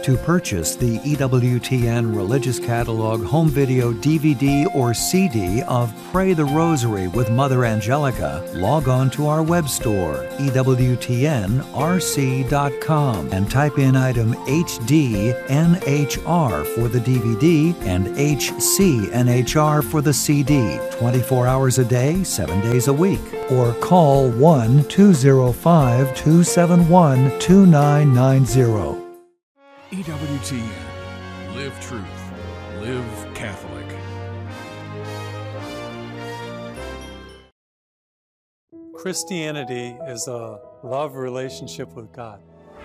To purchase the EWTN Religious Catalog home video DVD or CD of Pray the Rosary with Mother Angelica, log on to our web store, EWTNRC.com, and type in item HDNHR for the DVD and HCNHR for the CD, 24 hours a day, 7 days a week. Or call 1-205-271-2990. EWTN. Live truth. Live Catholic. Christianity is a love relationship with God.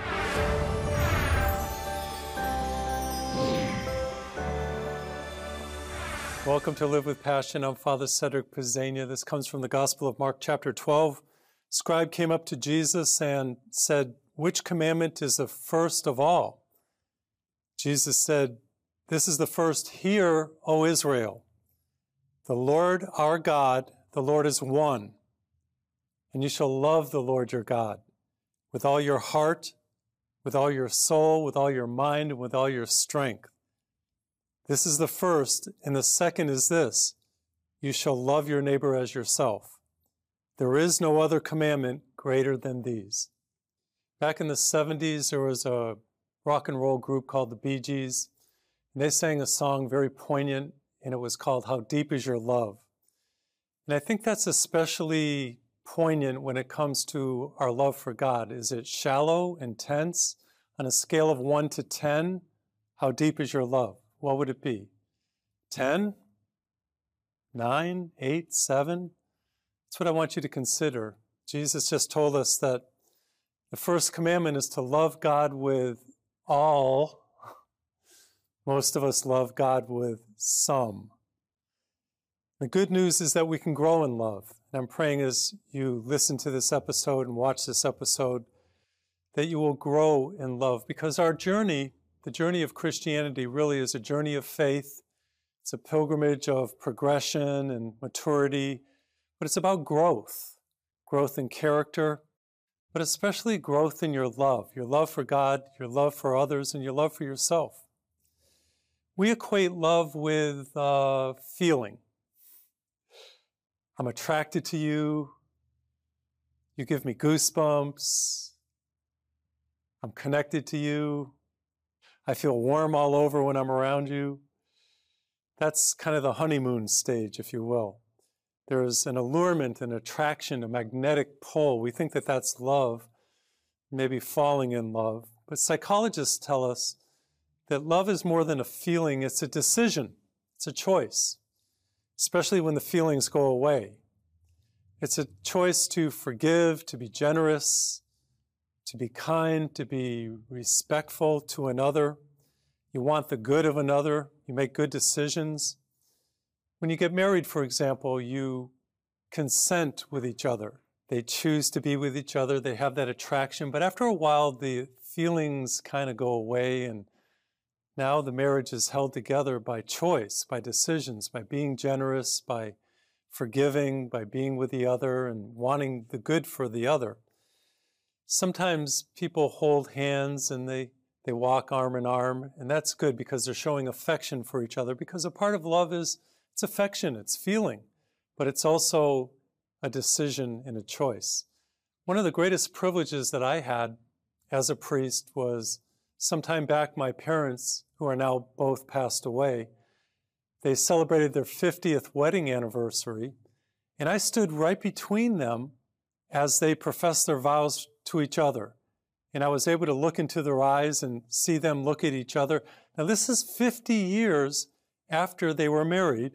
Welcome to Live with Passion. I'm Father Cedric Pizzania. This comes from the Gospel of Mark chapter 12. Scribe came up to Jesus and said, "Which commandment is the first of all?" Jesus said, "This is the first. Hear, O Israel. The Lord our God, the Lord is one. And you shall love the Lord your God with all your heart, with all your soul, with all your mind, and with all your strength. This is the first, and the second is this: you shall love your neighbor as yourself. There is no other commandment greater than these." Back in the 70s, there was a rock and roll group called the Bee Gees, and they sang a song very poignant, and it was called "How Deep Is Your Love?" And I think that's especially poignant when it comes to our love for God. Is it shallow, intense? On a scale of 1 to 10, how deep is your love? What would it be? 10? 9? 8? 7? That's what I want you to consider. Jesus just told us that the first commandment is to love God with all. Most of us love God with some. The good news is that we can grow in love. And I'm praying as you listen to this episode and watch this episode, that you will grow in love, because our journey, the journey of Christianity, really is a journey of faith. It's a pilgrimage of progression and maturity, but it's about growth in character, but especially growth in your love for God, your love for others, and your love for yourself. We equate love with feeling. I'm attracted to you. You give me goosebumps. I'm connected to you. I feel warm all over when I'm around you. That's kind of the honeymoon stage, if you will. There's an allurement, an attraction, a magnetic pull. We think that that's love, maybe falling in love. But psychologists tell us that love is more than a feeling. It's a decision. It's a choice, especially when the feelings go away. It's a choice to forgive, to be generous, to be kind, to be respectful to another. You want the good of another. You make good decisions. When you get married, for example, you consent with each other. They choose to be with each other. They have that attraction. But after a while, the feelings kind of go away, and now the marriage is held together by choice, by decisions, by being generous, by forgiving, by being with the other and wanting the good for the other. Sometimes people hold hands and they walk arm in arm, and that's good because they're showing affection for each other, because a part of love is it's affection, it's feeling, but it's also a decision and a choice. One of the greatest privileges that I had as a priest was some time back, my parents, who are now both passed away, they celebrated their 50th wedding anniversary, and I stood right between them as they professed their vows to each other. And I was able to look into their eyes and see them look at each other. Now, this is 50 years after they were married.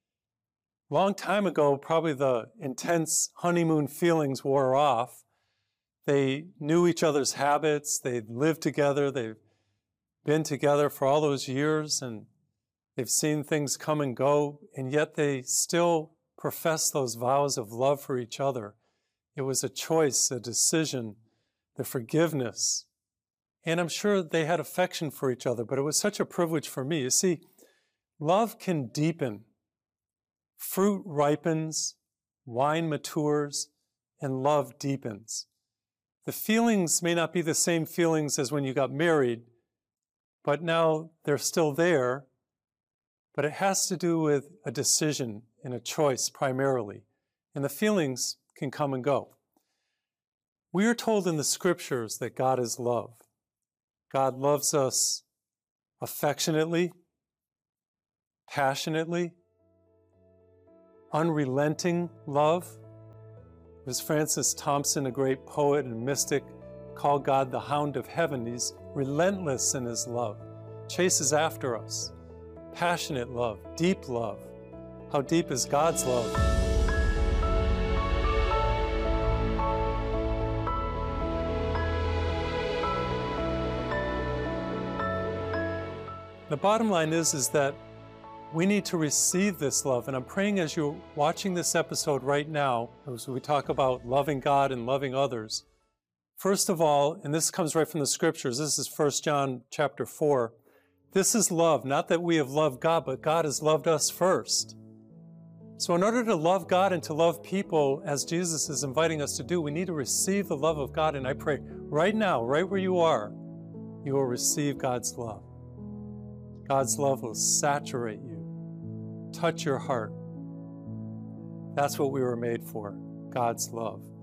Long time ago, probably the intense honeymoon feelings wore off. They knew each other's habits. They lived together. They've been together for all those years, and they've seen things come and go, and yet they still profess those vows of love for each other. It was a choice, a decision, the forgiveness. And I'm sure they had affection for each other, but it was such a privilege for me. You see, love can deepen. Fruit ripens, wine matures, and love deepens. The feelings may not be the same feelings as when you got married, but now they're still there, but it has to do with a decision and a choice primarily, and the feelings can come and go. We are told in the scriptures that God is love. God loves us affectionately, passionately, unrelenting love. It was Francis Thompson, a great poet and mystic, called God the hound of heaven. He's relentless in his love, chases after us. Passionate love, deep love. How deep is God's love? The bottom line is that we need to receive this love. And I'm praying as you're watching this episode right now, as we talk about loving God and loving others. First of all, and this comes right from the scriptures, this is 1 John chapter 4. This is love, not that we have loved God, but God has loved us first. So in order to love God and to love people, as Jesus is inviting us to do, we need to receive the love of God. And I pray right now, right where you are, you will receive God's love. God's love will saturate you, touch your heart. That's what we were made for, God's love.